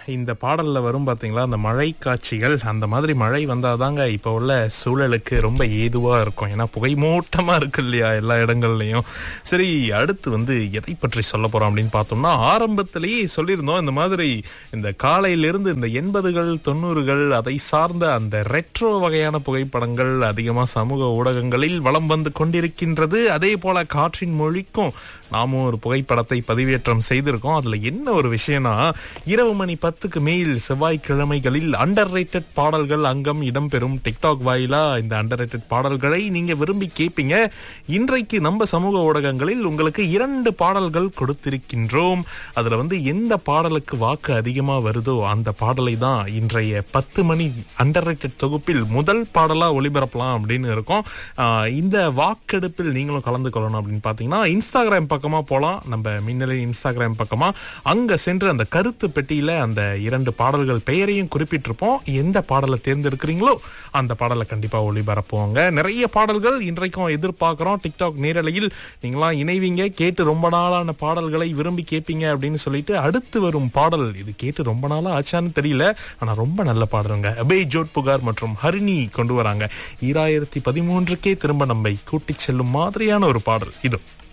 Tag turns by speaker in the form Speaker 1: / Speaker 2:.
Speaker 1: இந்த பாடல்ல வரும் பாத்தீங்களா அந்த மழை காட்சிகள், அந்த மாதிரி மழை வந்தாதாங்க இப்ப உள்ள சூழலுக்கு ரொம்ப ஏதுவா இருக்கும். ஏன்னா புகைமூட்டமா இருக்கு இல்லையா எல்லா இடங்கள்லயும். சரி, அடுத்து எதை பற்றி சொல்ல போறோம் அப்படின்னு பார்த்தோம்னா, ஆரம்பத்திலேயே சொல்லியிருந்தோம் இந்த மாதிரி இந்த காலையிலிருந்து இந்த 80கள் 90கள் அதை சார்ந்த அந்த ரெட்ரோ வகையான புகைப்படங்கள் அதிகமா சமூக ஊடகங்களில் வலம் வந்து கொண்டிருக்கின்றது. அதே போல காற்றின் மொழிக்கும் நாமும் ஒரு புகைப்படத்தை பதிவேற்றம் செய்திருக்கோம். அதுல என்ன ஒரு விஷயம்னா, இரவு மணி 10க்கு மேல் செவ்வாய்க்கிழமைகளில் அண்டர் ரேட்டட் பாடல்கள் அங்கம் இடம்பெறும். டிக்டாக் வாயிலா இந்த அண்டர் ரேட்டட் பாடல்களை நீங்க விரும்பி கேட்பீங்க. இன்றைக்கு நம்ம சமூக ஊடகங்களில் உங்களுக்கு 2 பாடல்கள் கொடுத்திருக்கின்றோம். அதுல எந்த பாடலுக்கு வாக்கு அதிகமா வருதோ அந்த பாடலை தான் இன்றைய 10 மணி அண்டர் ரேட்டட் தொகுப்பில் முதல் பாடலா ஒளிபரப்பலாம் அப்படின்னு இருக்கோம். இந்த வாக்கெடுப்பில் நீங்களும் கலந்து கொள்ளணும் அப்படின்னு பாத்தீங்கன்னா, இன்ஸ்டாகிராம் பக்கமா போலாம். நம்ம மின்னலின் இன்ஸ்டாகிராம் பக்கமா அங்க சென்று அந்த கருத்து பெட்டியில அந்த 2 பாடல்கள் பெயரையும் குறிப்பிட்டிருப்போம். எந்த பாடலை தேர்ந்தெடுக்கிறீங்களோ அந்த பாடலை கண்டிப்பா ஒளிபரப்புவாங்க. நிறைய பாடல்கள் இன்றைக்கும் எதிர்பார்க்கிறோம். டிக்டாக் நேரலையில் நீங்களாம் இணைவீங்க, கேட்டு ரொம்ப நாளான பாடல்களை விரும்பி கேட்பீங்க அப்படின்னு சொல்லிட்டு அடுத்து வரும் பாடல் இது கேட்டு ரொம்ப நாளா ஆச்சான்னு தெரியல, ஆனா ரொம்ப நல்ல பாடலுங்க. அபய் ஜோட் புகார் மற்றும் ஹரிணி கொண்டு வராங்க. 2013க்கே திரும்ப நம்மை கூட்டிச் செல்லும் மாதிரியான ஒரு பாடல் இது.